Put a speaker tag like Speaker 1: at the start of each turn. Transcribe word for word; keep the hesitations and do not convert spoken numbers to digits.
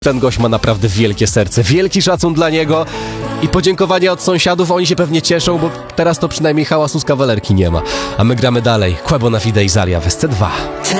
Speaker 1: Ten gość ma naprawdę wielkie serce, wielki szacun dla niego i podziękowania od sąsiadów, oni się pewnie cieszą, bo teraz to przynajmniej hałasu z kawalerki nie ma. A my gramy dalej. Quebo na Fide i Zalia w S C dwa.